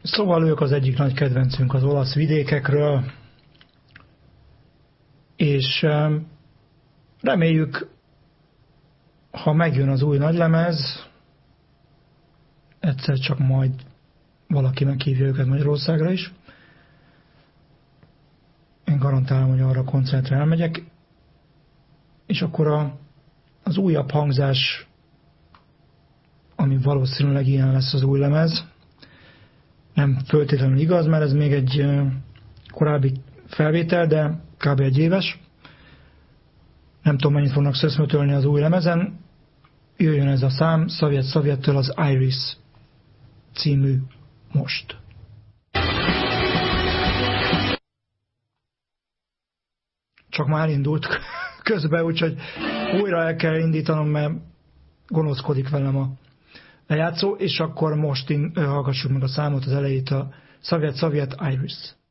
Szóval ők az egyik nagy kedvencünk az olasz vidékekről, és reméljük, ha megjön az új nagylemez, egyszer csak majd valaki meghívja őket Magyarországra is. Én garantálom, hogy arra a koncertre elmegyek, és akkor az újabb hangzás, ami valószínűleg ilyen lesz az új lemez, nem föltétlenül igaz, mert ez még egy korábbi felvétel, de kb. Egy éves. Nem tudom, mennyit fognak szöszmötölni az új lemezen. Jöjjön ez a szám, Szovjet-Szovjettől az Iris című most. Csak már indult közben, úgyhogy újra el kell indítanom, mert gonoszkodik velem a lejátszó, és akkor most hallgassuk meg a számot az elejét, a Szovjet-Szovjet Iris.